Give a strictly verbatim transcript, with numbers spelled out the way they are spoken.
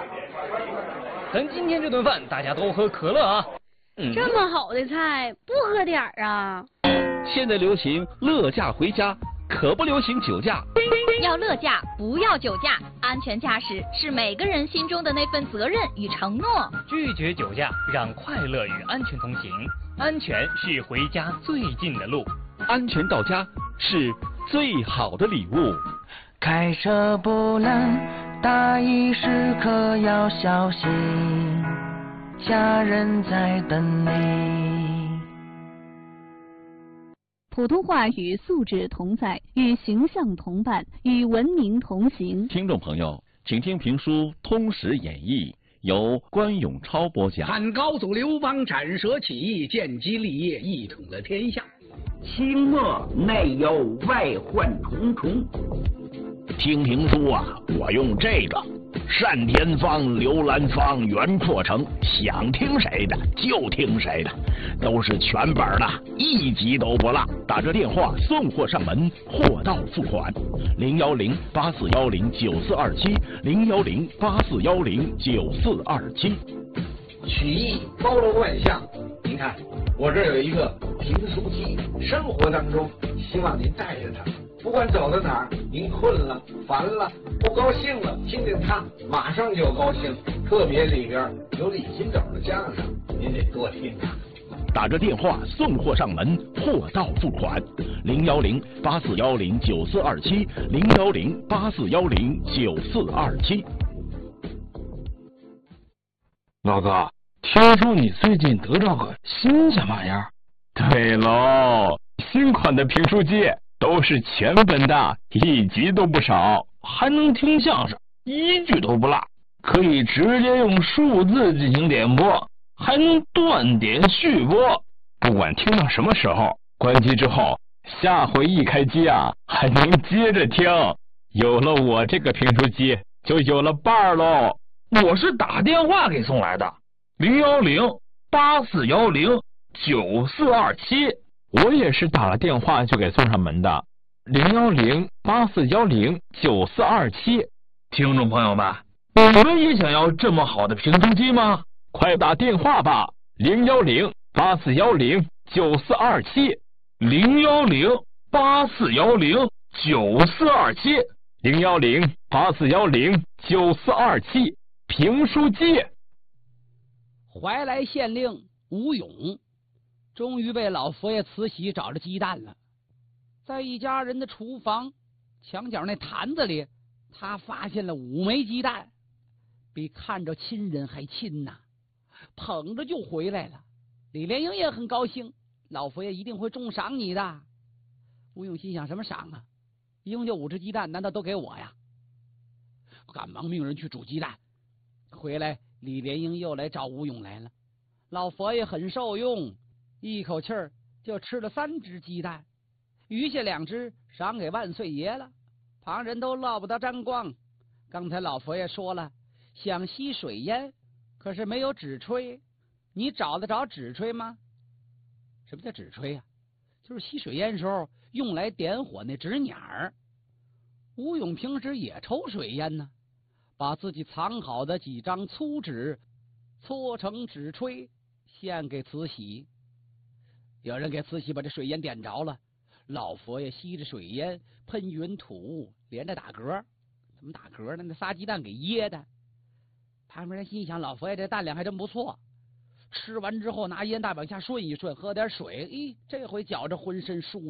咱今天这顿饭大家都喝可乐啊。 嗯、这么好的菜，不喝点儿啊？ 现在流行乐驾回家，可不流行酒驾。 要乐驾，不要酒驾。安全驾驶是每个人心中的那份责任与承诺。 拒绝酒驾，让快乐与安全同行。安全是回家最近的路， 安全到家是最好的礼物。 开车不能大意，时刻要小心，家人在等你。 普通话与素质同在，与形象同伴，与文明同行。 听众朋友，请听评书《通史演义》，由关永超播讲。 汉高祖刘邦斩蛇起义，建基立业，一统了天下。 清末内忧外患重重。 听评书啊，我用这个单田芳、刘兰芳、袁阔成，想听谁的就听谁的，都是全本的，一集都不落。打这电话送货上门，货到付款。零幺零八四幺零九四二七，零幺零八四幺零九四二七。 曲艺包罗万象，您看我这有一个评书机，生活当中希望您带着它。不管走到哪儿，您困了、烦了、不高兴了，听见它马上就高兴。特别里边有李金斗的相声，您得多听啊。 打着电话送货上门，货到付款。零幺零八四幺零九四二七，零幺零八四幺零九四二七。 老哥，听说你最近得着个新鲜玩意儿？ 对喽，新款的评书机。都是全本的，一集都不少， 还能听相声，一句都不落，可以直接用数字进行点播，还能断点续播。 不管听到什么时候，关机之后，下回一开机啊，还能接着听。有了我这个评书机，就有了伴儿喽。 我是打电话给送来的，零幺零八四幺零九四二七。 我也是打了电话就给送上门的，零幺零八四幺零九四二七。 听众朋友们，你们也想要这么好的评书机吗？ 快打电话吧，零幺零八四幺零九四二七， 零幺零八四幺零九四二七， 零幺零八四幺零九四二七，评书机。 怀来县令吴勇终于被老佛爷慈禧找着鸡蛋了，在一家人的厨房墙角那坛子里，他发现了五枚鸡蛋，比看着亲人还亲呐，捧着就回来了。李莲英也很高兴，老佛爷一定会重赏你的。吴勇心想，什么赏啊？一共就五只鸡蛋，难道都给我呀？赶忙命人去煮鸡蛋，回来李莲英又来找吴勇来了。老佛爷很受用，一口气儿就吃了三只鸡蛋，余下两只赏给万岁爷了。旁人都落不得沾光。刚才老佛爷说了，想吸水烟，可是没有纸吹。你找得着纸吹吗？什么叫纸吹啊？就是吸水烟时候用来点火那纸捻儿。吴勇平时也抽水烟呢，把自己藏好的几张粗纸搓成纸吹，献给慈禧。有人给慈禧把这水烟点着了，老佛爷吸着水烟，喷云吐雾，连着打嗝。怎么打嗝呢？那仨鸡蛋给噎的。旁边人心想，老佛爷这蛋量还真不错。吃完之后拿烟大往下顺一顺，喝点水，咦，这回觉着浑身舒